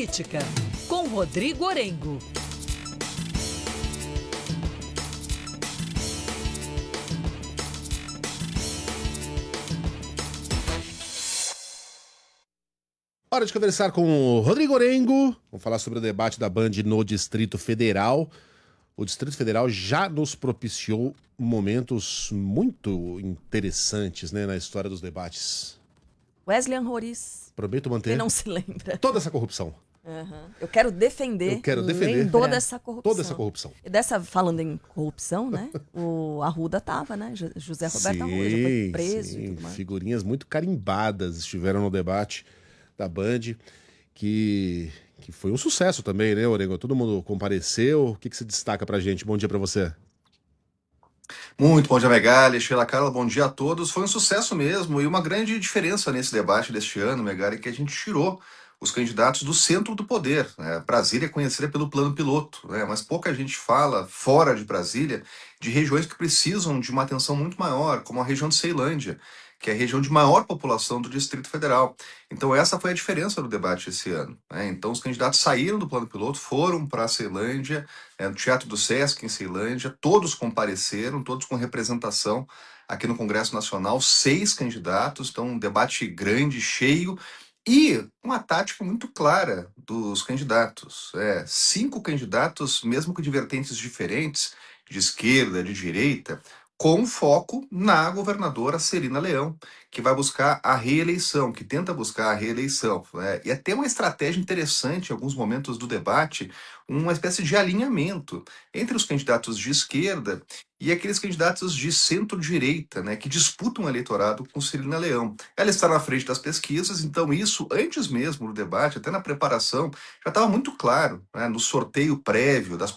Política, com Rodrigo Orengo. Hora de conversar com o Rodrigo Orengo. Vamos falar sobre o debate da Band no Distrito Federal. O Distrito Federal já nos propiciou momentos muito interessantes, né, na história dos debates. Wesley Anhoriz. Prometo manter Quem não se lembra? toda essa corrupção. Eu quero defender, toda essa corrupção. Toda essa corrupção. E falando em corrupção, né? O Arruda tava, né? José Roberto Arruda já foi preso e tudo mais. Figurinhas muito carimbadas estiveram no debate da Band, que foi um sucesso também, né, Orengo? Todo mundo compareceu. O que se destaca pra gente? Bom dia pra você. Muito bom dia, Megali, Sheila Carla, bom dia a todos. Foi um sucesso mesmo e uma grande diferença nesse debate deste ano, Megali, que a gente tirou os candidatos do centro do poder. Né? Brasília é conhecida pelo plano piloto, né? Mas pouca gente fala, fora de Brasília, de regiões que precisam de uma atenção muito maior, como a região de Ceilândia, que é a região de maior população do Distrito Federal. Então essa foi a diferença do debate esse ano. Né? Então os candidatos saíram do plano piloto, foram para a Ceilândia, no Teatro do Sesc, em Ceilândia, todos compareceram, todos com representação aqui no Congresso Nacional, 6 candidatos, então um debate grande, cheio, e uma tática muito clara dos candidatos. 5 candidatos, mesmo que de vertentes diferentes, de esquerda, de direita, com foco na governadora Celina Leão, que vai buscar a reeleição, que tenta buscar a reeleição. Né? E até uma estratégia interessante em alguns momentos do debate, uma espécie de alinhamento entre os candidatos de esquerda e aqueles candidatos de centro-direita, né, que disputam o eleitorado com Celina Leão. Ela está na frente das pesquisas, então isso, antes mesmo do debate, até na preparação, já estava muito claro, né, no sorteio prévio das